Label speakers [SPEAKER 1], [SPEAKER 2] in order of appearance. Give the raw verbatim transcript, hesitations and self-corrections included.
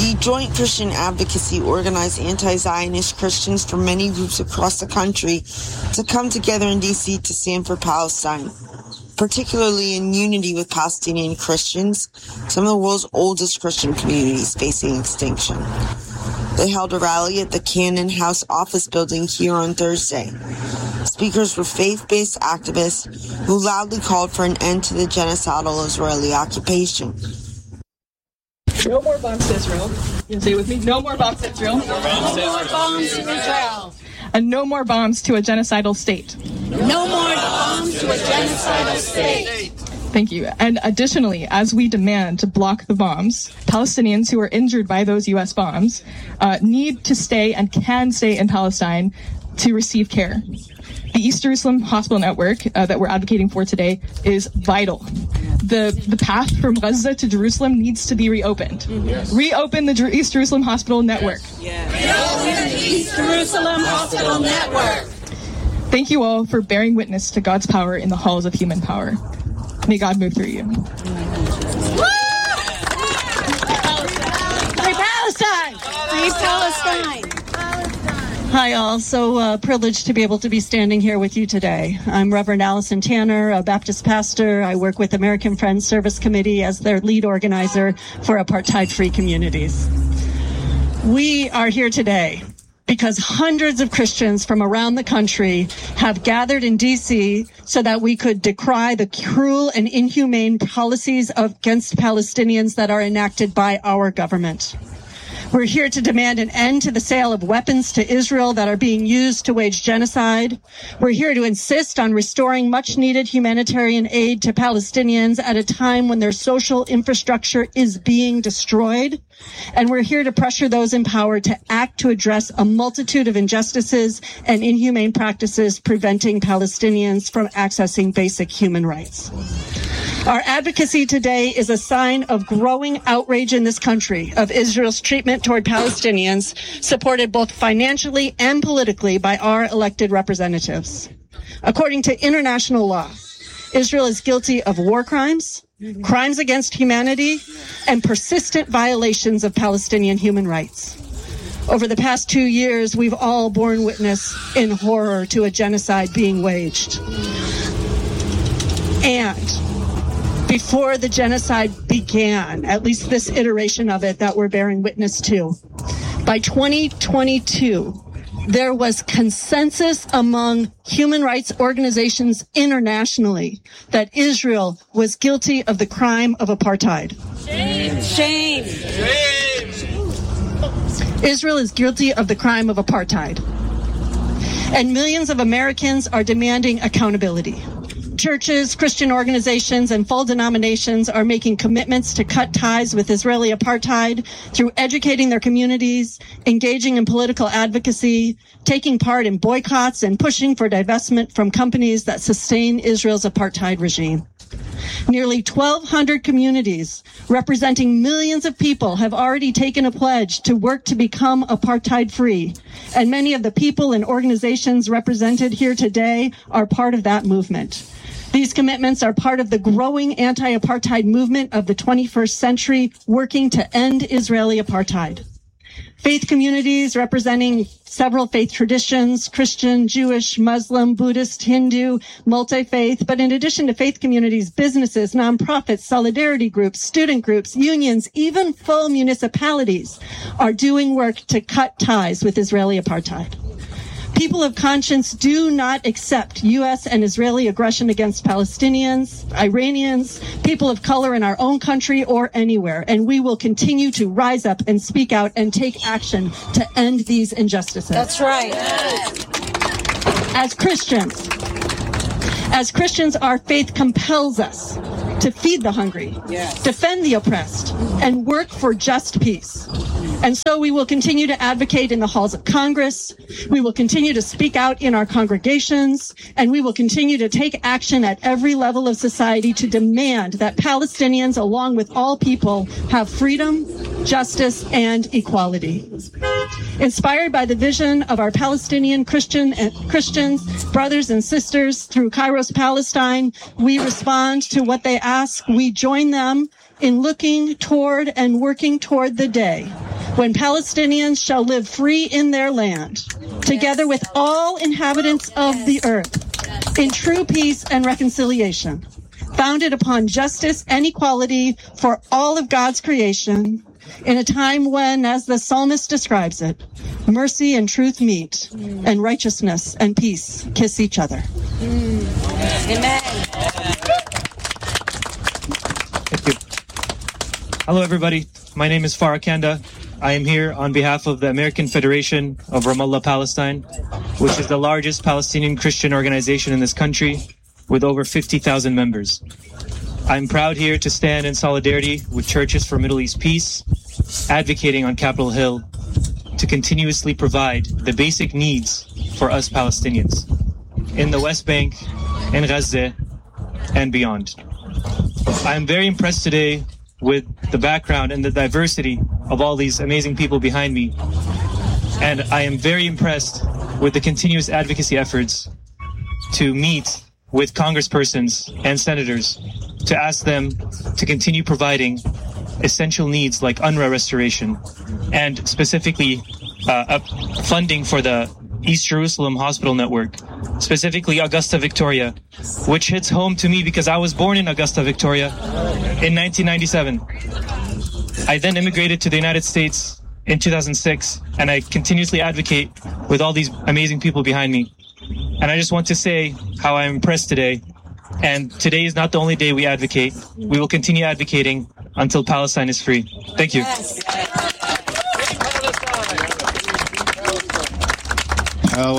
[SPEAKER 1] The Joint Christian Advocacy organized anti-Zionist Christians from many groups across the country to come together in D C to stand for Palestine, particularly in unity with Palestinian Christians, some of the world's oldest Christian communities facing extinction. They held a rally at the Cannon House office building here on Thursday. Speakers were faith-based activists who loudly called for an end to the genocidal Israeli occupation.
[SPEAKER 2] No more bombs to Israel. You can say it with me. No more bombs to Israel.
[SPEAKER 3] No more bombs to Israel.
[SPEAKER 2] And no more bombs to a genocidal state.
[SPEAKER 3] No more bombs to a genocidal state.
[SPEAKER 2] Thank you. And additionally, as we demand to block the bombs, Palestinians who are injured by those U S bombs uh, need to stay and can stay in Palestine to receive care. The East Jerusalem Hospital Network uh, that we're advocating for today is vital. The the path from Gaza to Jerusalem needs to be reopened. Yes. Reopen the Jer- East Jerusalem Hospital Network.
[SPEAKER 3] Yes. Reopen the East Jerusalem Hospital Network.
[SPEAKER 2] Thank you all for bearing witness to God's power in the halls of human power. May God move through you.
[SPEAKER 3] Free Palestine! Free Palestine!
[SPEAKER 4] Hi, all. So uh, privileged to be able to be standing here with you today. I'm Reverend Allison Tanner, a Baptist pastor. I work with American Friends Service Committee as their lead organizer for apartheid-free communities. We are here today because hundreds of Christians from around the country have gathered in D C so that we could decry the cruel and inhumane policies against Palestinians that are enacted by our government. We're here to demand an end to the sale of weapons to Israel that are being used to wage genocide. We're here to insist on restoring much-needed humanitarian aid to Palestinians at a time when their social infrastructure is being destroyed. And we're here to pressure those in power to act to address a multitude of injustices and inhumane practices preventing Palestinians from accessing basic human rights. Our advocacy today is a sign of growing outrage in this country of Israel's treatment toward Palestinians, supported both financially and politically by our elected representatives. According to international law, Israel is guilty of war crimes, crimes against humanity, and persistent violations of Palestinian human rights. Over the past two years, we've all borne witness in horror to a genocide being waged. And before the genocide began, at least this iteration of it that we're bearing witness to, by twenty twenty-two, there was consensus among human rights organizations internationally that Israel was guilty of the crime of apartheid.
[SPEAKER 3] Shame! Shame!
[SPEAKER 4] Shame! Israel is guilty of the crime of apartheid. And millions of Americans are demanding accountability. Churches, Christian organizations, and full denominations are making commitments to cut ties with Israeli apartheid through educating their communities, engaging in political advocacy, taking part in boycotts, and pushing for divestment from companies that sustain Israel's apartheid regime. Nearly twelve hundred communities representing millions of people have already taken a pledge to work to become apartheid-free, and many of the people and organizations represented here today are part of that movement. These commitments are part of the growing anti-apartheid movement of the twenty-first century, working to end Israeli apartheid. Faith communities representing several faith traditions, Christian, Jewish, Muslim, Buddhist, Hindu, multi-faith, but in addition to faith communities, businesses, nonprofits, solidarity groups, student groups, unions, even full municipalities are doing work to cut ties with Israeli apartheid. People of conscience do not accept U S and Israeli aggression against Palestinians, Iranians, people of color in our own country or anywhere, and we will continue to rise up and speak out and take action to end these injustices.
[SPEAKER 3] That's right.
[SPEAKER 4] As Christians, as Christians, our faith compels us to feed the hungry, yes. defend the oppressed, and work for just peace. And so we will continue to advocate in the halls of Congress, we will continue to speak out in our congregations, and we will continue to take action at every level of society to demand that Palestinians, along with all people, have freedom, justice, and equality. Inspired by the vision of our Palestinian Christian and Christians, brothers and sisters through Kairos Palestine, we respond to what they ask. We join them in looking toward and working toward the day when Palestinians shall live free in their land, together with all inhabitants of the earth, in true peace and reconciliation, founded upon justice and equality for all of God's creation, in a time when, as the psalmist describes it, mercy and truth meet, and righteousness and peace kiss each other.
[SPEAKER 3] Mm. Amen.
[SPEAKER 5] Thank you. Hello, everybody. My name is Farah Kanda. I am here on behalf of the American Federation of Ramallah, Palestine, which is the largest Palestinian Christian organization in this country with over fifty thousand members. I'm proud here to stand in solidarity with Churches for Middle East Peace, advocating on Capitol Hill to continuously provide the basic needs for us Palestinians in the West Bank, in Gaza, and beyond. I am very impressed today with the background and the diversity of all these amazing people behind me. And I am very impressed with the continuous advocacy efforts to meet with congresspersons and senators to ask them to continue providing essential needs like UNRWA restoration and specifically uh, funding for the East Jerusalem Hospital Network, specifically Augusta, Victoria, which hits home to me because I was born in Augusta, Victoria in nineteen ninety-seven. I then immigrated to the United States in two thousand six, and I continuously advocate with all these amazing people behind me. And I just want to say how I'm impressed today. And today is not the only day we advocate. We will continue advocating until Palestine is free. Thank you.
[SPEAKER 3] Yes.